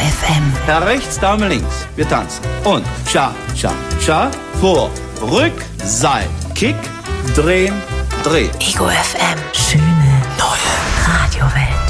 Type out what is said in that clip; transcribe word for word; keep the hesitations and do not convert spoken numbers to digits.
F M. Herr rechts, Dame links. Wir tanzen. Und Cha, Cha, Cha. Vor, Rück, Seil. Kick, drehen, drehen. Ego F M. Schöne neue Radiowelt.